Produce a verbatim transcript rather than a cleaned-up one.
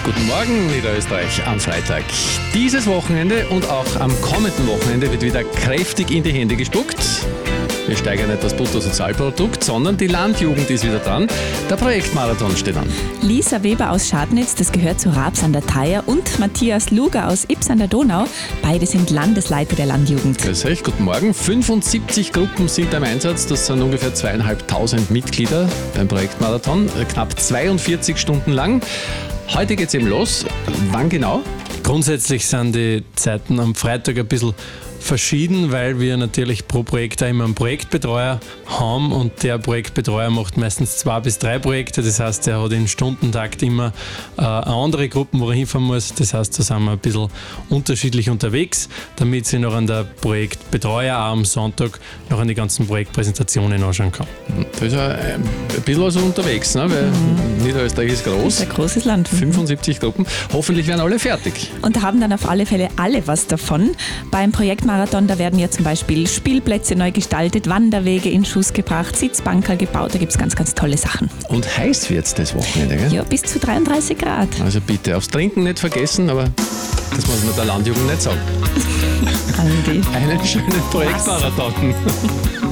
Guten Morgen, Niederösterreich am Freitag. Dieses Wochenende und auch am kommenden Wochenende wird wieder kräftig in die Hände gespuckt. Wir steigern nicht das Bruttosozialprodukt, sondern die Landjugend ist wieder dran. Der Projektmarathon steht an. Lisa Weber aus Schadnitz, das gehört zu Raps an der Theier, und Matthias Luger aus Ips an der Donau. Beide sind Landesleiter der Landjugend. Grüß euch, guten Morgen. fünfundsiebzig Gruppen sind im Einsatz. Das sind ungefähr zweieinhalbtausend Mitglieder beim Projektmarathon. Knapp zweiundvierzig Stunden lang. Heute geht's eben los. Wann genau? Grundsätzlich sind die Zeiten am Freitag ein bisschen verschieden, weil wir natürlich pro Projekt auch immer einen Projektbetreuer haben und der Projektbetreuer macht meistens zwei bis drei Projekte. Das heißt, er hat in Stundentakt immer äh, eine andere Gruppe, wo er hinfahren muss. Das heißt, da sind wir ein bisschen unterschiedlich unterwegs, damit sich noch an der Projektbetreuer auch am Sonntag noch an die ganzen Projektpräsentationen anschauen kann. Da ist ja ein bisschen was unterwegs, ne? Weil mhm. Niederösterreich ist groß. Das ist ein großes Land. fünfundsiebzig Gruppen. Hoffentlich werden alle fertig. Und da haben dann auf alle Fälle alle was davon. Beim Projektmarathon da werden ja zum Beispiel Spielplätze neu gestaltet, Wanderwege in Schuss gebracht, Sitzbankerl gebaut, da gibt es ganz, ganz tolle Sachen. Und heiß wird es das Wochenende, gell? Ja, bis zu dreiunddreißig Grad. Also bitte, aufs Trinken nicht vergessen, aber das muss man der Landjugend nicht sagen. Andi. Einen schönen Projektmarathon.